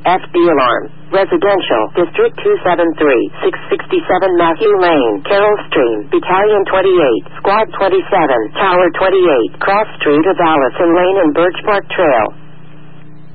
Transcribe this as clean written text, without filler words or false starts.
FB alarm. Residential, District 273, 667 Matthew Lane, Carroll Stream, Battalion 28, Squad 27, Tower 28, Cross Street of Allison Lane and Birch Park Trail.